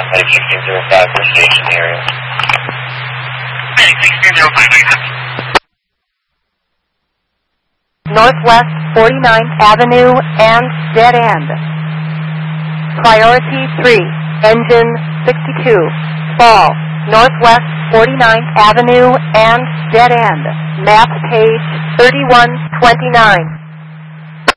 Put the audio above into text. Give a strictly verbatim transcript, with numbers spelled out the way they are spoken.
Medic sixteen zero five, for station area. Medic sixteen zero five, I have. Northwest forty-ninth Avenue and dead end. Priority three, engine sixty-two, fall, Northwest forty-ninth Avenue and dead end. Map page thirty-one twenty-nine.